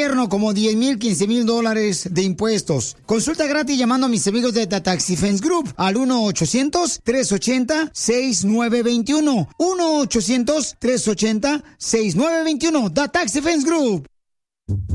gobierno como 10,000, 15,000 dólares de impuestos. Consulta gratis llamando a mis amigos de The Tax Defense Group al 1-800-380-6921. 1-800-380-6921. The Tax Defense Group.